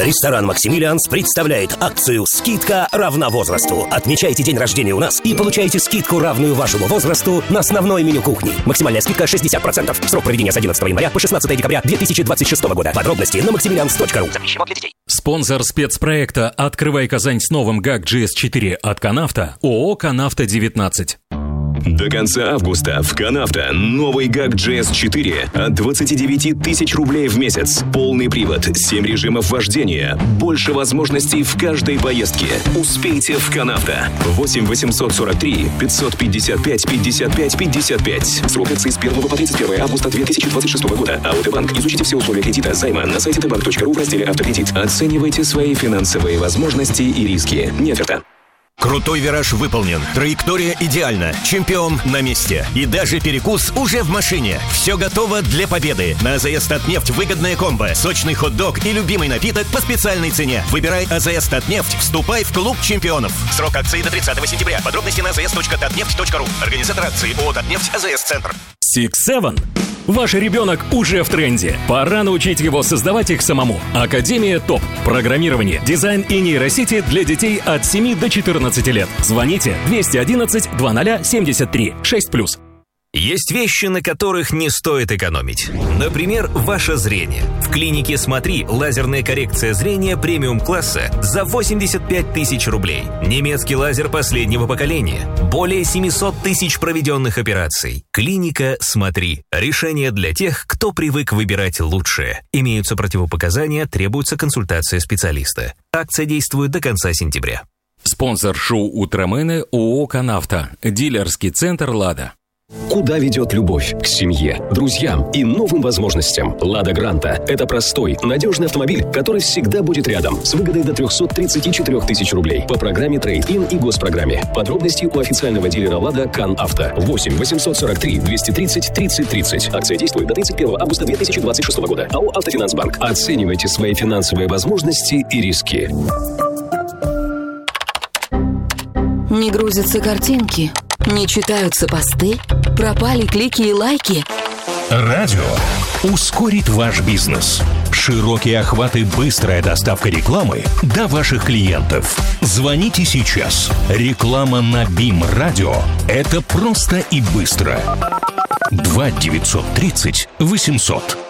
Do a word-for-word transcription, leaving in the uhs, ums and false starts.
Ресторан «Максимилианс» представляет акцию «Скидка равна возрасту». Отмечайте день рождения у нас и получайте скидку, равную вашему возрасту, на основное меню кухни. Максимальная скидка шестьдесят процентов. Срок проведения с одиннадцатого января по шестнадцатое декабря две тысячи двадцать шестого года. Подробности на максимилианс точка ру. Запрещено для детей. Спонсор спецпроекта «Открывай Казань с новым гак джи эс четыре» от Канавто ООО «Канавто девятнадцать». До конца августа в Канавто новый гак джи эс четыре от двадцати девяти тысяч рублей в месяц. Полный привод, семь режимов вождения, больше возможностей в каждой поездке. Успейте в Канавто. восемь восемьсот сорок три пятьсот пятьдесят пять пятьдесят пять пятьдесят пять. Срок акции с первого по тридцать первое августа две тысячи двадцать шестого года. АОТ-банк. Изучите все условия кредита, займа на сайте тэ банк точка ру в разделе «Автокредит». Оценивайте свои финансовые возможности и риски. Не оферта. Крутой вираж выполнен, траектория идеальна, чемпион на месте. И даже перекус уже в машине. Все готово для победы. На АЗС «Татнефть» выгодная комбо, сочный хот-дог и любимый напиток по специальной цене. Выбирай АЗС «Татнефть», вступай в клуб чемпионов. Срок акции до тридцатого сентября. Подробности на эй зет точка татнефть точка ру. Организатор акции ООО «Татнефть», АЗС «Центр». Six Seven. Ваш ребенок уже в тренде. Пора научить его создавать их самому. Академия ТОП. Программирование, дизайн и нейросети для детей от семи до четырнадцати лет. Звоните двести одиннадцать двадцать семьдесят три шесть плюс. Есть вещи, на которых не стоит экономить. Например, ваше зрение. В клинике «Смотри» лазерная коррекция зрения премиум-класса за восемьдесят пять тысяч рублей. Немецкий лазер последнего поколения. Более семьсот тысяч проведенных операций. Клиника «Смотри». Решение для тех, кто привык выбирать лучшее. Имеются противопоказания, требуется консультация специалиста. Акция действует до конца сентября. Спонсор шоу «Утромены» ООО «Канавто». Дилерский центр «Лада». Куда ведет любовь? К семье, друзьям и новым возможностям. «Лада Гранта» — это простой, надежный автомобиль, который всегда будет рядом, с выгодой до триста тридцать четыре тысячи рублей по программе «Трейд-ин» и госпрограмме. Подробности у официального дилера «Лада» «Канавто». восемь восемьсот сорок три двести тридцать тридцать тридцать. Акция действует до тридцать первого августа две тысячи двадцать шестого года. АО «Автофинансбанк». Оценивайте свои финансовые возможности и риски. Не грузятся картинки, не читаются посты, пропали клики и лайки. Радио ускорит ваш бизнес. Широкие охваты, быстрая доставка рекламы до ваших клиентов. Звоните сейчас. Реклама на БИМ Радио – это просто и быстро. два девятьсот тридцать восемьсот.